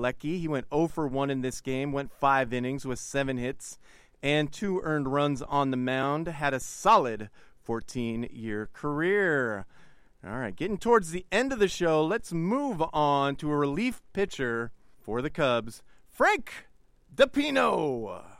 Alecki. He went 0 for 1 in this game, went 5 innings with 7 hits and 2 earned runs on the mound, had a solid 14-year career. All right, getting towards the end of the show, let's move on to a relief pitcher for the Cubs, Frank DePino.